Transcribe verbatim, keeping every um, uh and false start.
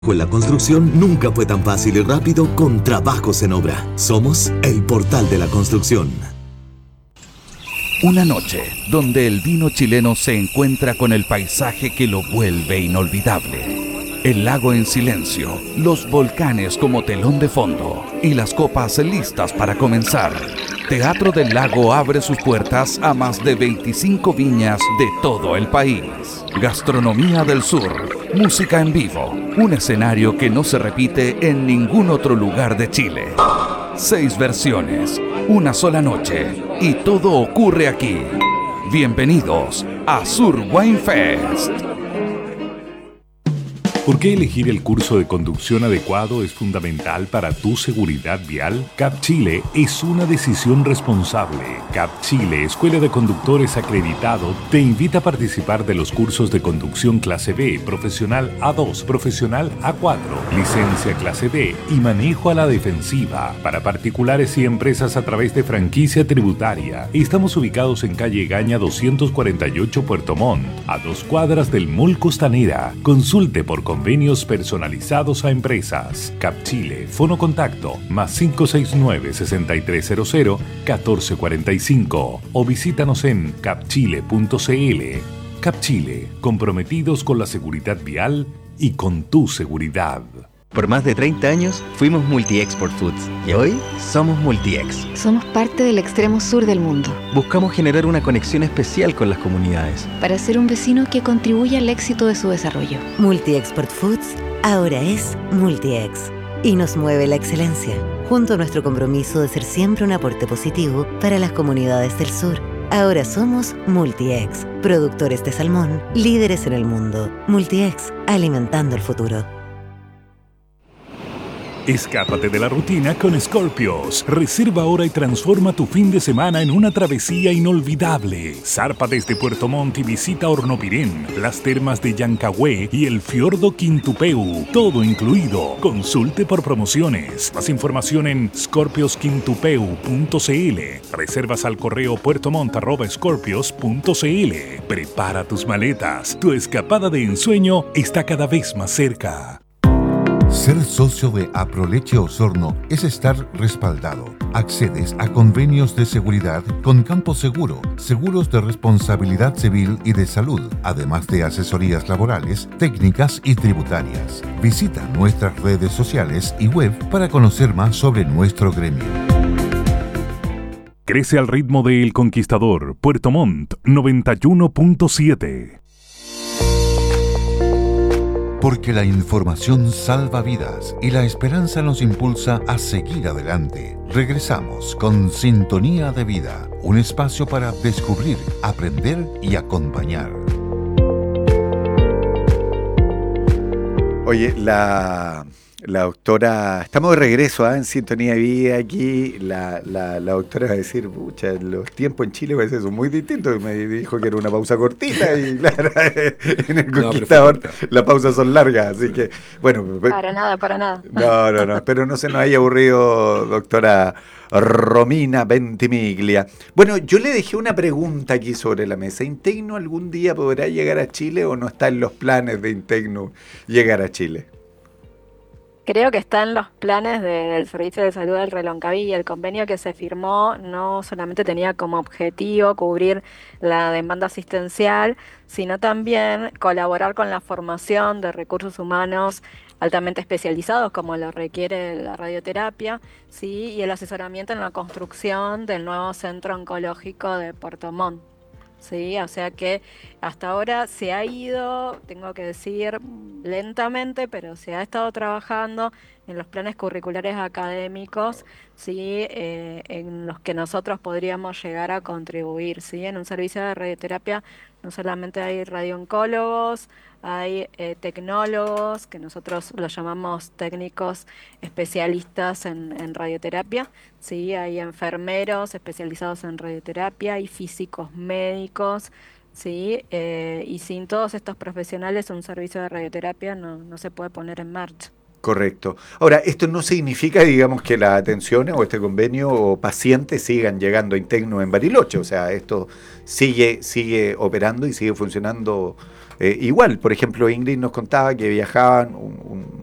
En la construcción nunca fue tan fácil y rápido con Trabajos en Obra. Somos el portal de la construcción. Una noche donde el vino chileno se encuentra con el paisaje que lo vuelve inolvidable. El lago en silencio, los volcanes como telón de fondo y las copas listas para comenzar. Teatro del Lago abre sus puertas a más de veinticinco viñas de todo el país. Gastronomía del Sur, música en vivo, un escenario que no se repite en ningún otro lugar de Chile. Seis versiones, una sola noche y todo ocurre aquí. Bienvenidos a Sur Wine Fest. ¿Por qué elegir el curso de conducción adecuado es fundamental para tu seguridad vial? CAP Chile es una decisión responsable. CAP Chile, Escuela de Conductores Acreditado, te invita a participar de los cursos de conducción clase B, profesional A dos, profesional A cuatro, licencia clase D y manejo a la defensiva para particulares y empresas a través de franquicia tributaria. Estamos ubicados en calle Gaña doscientos cuarenta y ocho Puerto Montt, a dos cuadras del Mall Costanera. Consulte por convenios personalizados a empresas. CAP Chile, fono contacto, más cinco seis nueve, seis tres cero cero, uno cuatro cuatro cinco o visítanos en capchile punto cl. CAP Chile, comprometidos con la seguridad vial y con tu seguridad. Por más de treinta años fuimos Multi-Export Foods y hoy somos Multi-Ex. Somos parte del extremo sur del mundo. Buscamos generar una conexión especial con las comunidades para ser un vecino que contribuya al éxito de su desarrollo. Multi-Export Foods ahora es Multi-Ex y nos mueve la excelencia, junto a nuestro compromiso de ser siempre un aporte positivo para las comunidades del sur. Ahora somos Multi-Ex, productores de salmón, líderes en el mundo. Multi-Ex, alimentando el futuro. Escápate de la rutina con Scorpios. Reserva ahora y transforma tu fin de semana en una travesía inolvidable. Zarpa desde Puerto Montt y visita Hornopirén, las termas de Yancahué y el fiordo Quintupeu. Todo incluido. Consulte por promociones. Más información en scorpios quintupeu punto cl. Reservas al correo puertomont arroba scorpios punto cl. Prepara tus maletas. Tu escapada de ensueño está cada vez más cerca. Ser socio de Aproleche Osorno es estar respaldado. Accedes a convenios de seguridad con Campo Seguro, seguros de responsabilidad civil y de salud, además de asesorías laborales, técnicas y tributarias. Visita nuestras redes sociales y web para conocer más sobre nuestro gremio. Crece al ritmo de El Conquistador, Puerto Montt, noventa y uno punto siete. Porque la información salva vidas y la esperanza nos impulsa a seguir adelante. Regresamos con Sintonía de Vida, un espacio para descubrir, aprender y acompañar. Oye, la, la doctora, estamos de regreso ¿eh? en Sintonía de Vida aquí, la, la, la doctora va a decir, pucha, los tiempos en Chile a veces son muy distintos, me dijo que era una pausa cortita y claro, en El Conquistador no, las pausas son largas, así que, bueno. Para nada, para nada. No, no, no, espero no se nos haya aburrido, doctora Romina Ventimiglia. Bueno, yo le dejé una pregunta aquí sobre la mesa. ¿Integno algún día podrá llegar a Chile o no está en los planes de Integno llegar a Chile? Creo que está en los planes de, del Servicio de Salud del Reloncaví y el convenio que se firmó no solamente tenía como objetivo cubrir la demanda asistencial, sino también colaborar con la formación de recursos humanos altamente especializados, como lo requiere la radioterapia, ¿sí? Y el asesoramiento en la construcción del nuevo centro oncológico de Puerto Montt. Sí, o sea que hasta ahora se ha ido, tengo que decir, lentamente, pero se ha estado trabajando en los planes curriculares académicos, sí, eh, en los que nosotros podríamos llegar a contribuir, sí, en un servicio de radioterapia no solamente hay radiooncólogos, hay eh, tecnólogos, que nosotros los llamamos técnicos especialistas en, en radioterapia, sí, hay enfermeros especializados en radioterapia, hay físicos médicos, sí, eh, y sin todos estos profesionales un servicio de radioterapia no, no se puede poner en marcha. Correcto. Ahora, esto no significa, digamos, que las atenciones o este convenio o pacientes sigan llegando a Integno en Bariloche. O sea, esto sigue sigue operando y sigue funcionando eh, igual. Por ejemplo, Ingrid nos contaba que viajaban un, un